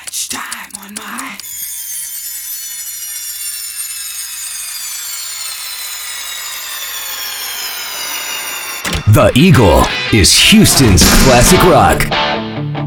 much time on my... The Eagle is Houston's classic rock.